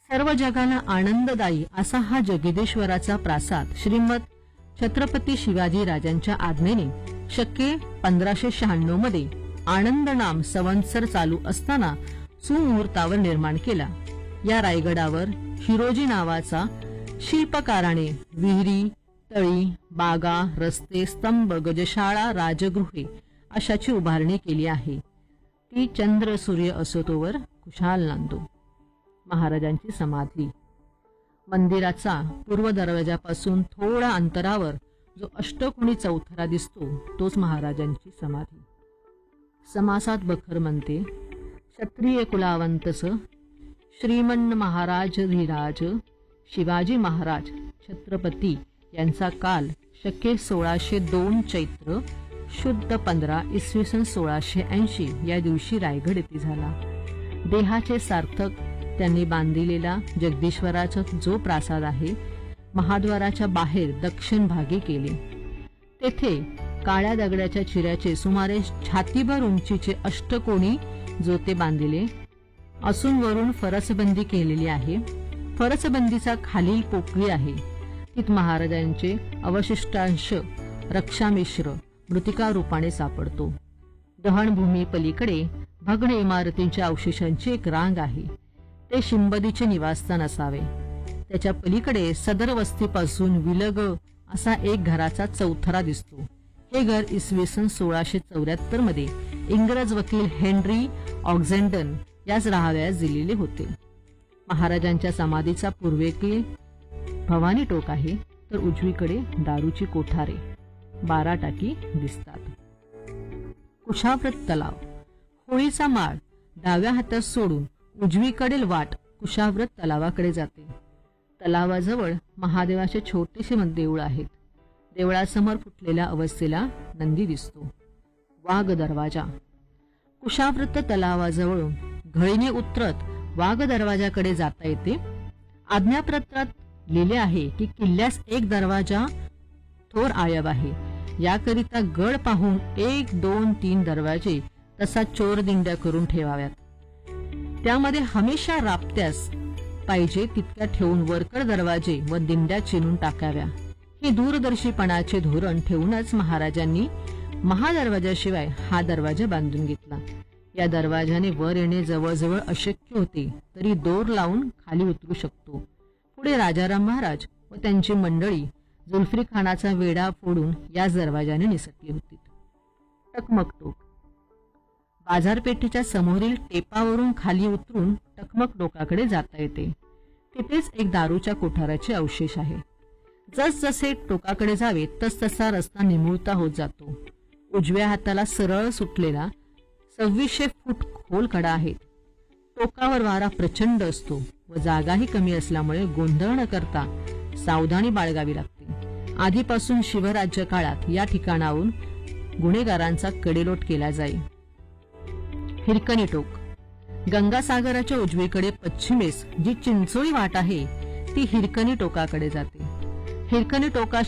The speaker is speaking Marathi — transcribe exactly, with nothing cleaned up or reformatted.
सर्व जगाला आनंददायी असा हा जगदीश्वराचा प्रासाद श्रीमद छत्रपती शिवाजी राजांच्या आज्ञेने शके पंधराशे शहाण्णव मध्ये आनंद नाम संवत्सर चालू असताना सुमुहूर्तावर निर्माण केला. या रायगडावर हिरोजी नावाचा शिल्पकाराने विहिरी, तळी, बागा, रस्ते, स्तंभ, गजशाळा, राजगृहे अशाची उभारणी केली आहे. ती चंद्र सूर्य असो तोवर खुशाल नांदो. महाराजांची समाधी मंदिराचा पूर्व दरवाजापासून थोड्या अंतरावर जो अष्टकोनी चौथरा दिसतो तोच महाराजांची समाधी. समासात बखर म्हणते, क्षत्रिय कुलावंतस श्रीमन महाराज धीराज शिवाजी महाराज छत्रपती यांचा काल शके सोळाशे दोन चैत्र शुद्ध पंधरा इसवी सन सोळाशे ऐंशी या दिवशी रायगड येथे झाला. देहाचे सार्थक त्यांनी बांधिलेला जगदीश्वराचा जो प्रासाद आहे महाद्वाराच्या बाहेर दक्षिण भागी केले. तेथे काळ्या दगडाच्या चिऱ्याचे सुमारे छातीभर उंचीचे अष्टकोनी जोते बांधिले असून वरून फरसबंदी केलेली आहे. फरसबंदीचा खालील पोकळी आहे. तित महाराजांचे अवशिष्टांश रक्षामिश्र मृतिका रूपाने सापडतो. दहनभूमी पलीकडे भग्न इमारतींच्या अवशेषांची एक रांग आहे. ते शिंबदीचे निवासस्थान असावे. त्याच्या पलीकडे सदर वस्तीपासून विलग असा एक घराचा चौथरा दिसतो. हे घर इसवी सन सोळाशे चौऱ्याहत्तर मध्ये इंग्रज वकील हेनरी ऑक्झेंडन याच राहाव्यास दिलेले होते. महाराजांच्या समाधीचा पूर्वेकडे भवानी टोक आहे तर उजवीकडे दारूची कोठारे बारा टाकी दिसतात. कुशाव्रत तलाव होळीचा माळ डाव्या हातात सोडून उजवीकडील वाट कुशाव्रत तलावाकडे जाते. तलावाजवळ महादेवाचे छोटेसे देऊळ आहेत. देवळासमोर फुटलेल्या अवस्थेला नंदी दिसतो. वाघ दरवाजा कुशाव्रत तलावाजवळून घळीने उतरत वाघ दरवाजाकडे जाता येते. आज्ञापत्रात लिहिले आहे की किल्ल्यास एक दरवाजा थोर आयब आहे. याकरिता गड पाहून एक दोन तीन दरवाजे तसा चोरदिंड्या करून ठेवाव्यात. त्यामध्ये हमेशा राबत्यास पाहिजे तितक्या ठेवून वरकड दरवाजे व दिंड्या चिरून टाकाव्या. हे दूरदर्शीपणाचे धोरण ठेवूनच महाराजांनी महादरवाजाशिवाय हा दरवाजा बांधून घेतला. या दरवाजाने वर येणे जवळजवळ अशक्य होते तरी दोर लावून खाली उतरू शकतो. पुढे राजाराम महाराज व त्यांची मंडळी जुल्फी खानाचा वेढा फोडून याच दरवाजाने निसटली होती. टकमक टोक बाजारपेठेच्या समोरील टेपावरून खाली उतरून टकमक टोकाकडे जाता येते. तिथेच एक दारूच्या कोठाराचे अवशेष आहे. जसजसे टोकाकडे जावे तसतसा रस्ता निमुळता होत जातो. उजव्या हाताला सरळ सुटलेला सव्वीसशे फूट खोल कडा आहे. टोकावर वारा प्रचंड असतो व जागाही कमी असल्यामुळे गोंधळ न करता सावधानी बाळगावी लागते. आधीपासून शिवराज्य काळात या ठिकाणाहून गुन्हेगारांचा कडेलोट केला जाई. हिरकणी टोक गंगासागराच्या उजवीकडे पश्चिमेस जी चिंचोळी वाट आहे ती हिरकणी टोकाकडे जाते. हिरकणी टोका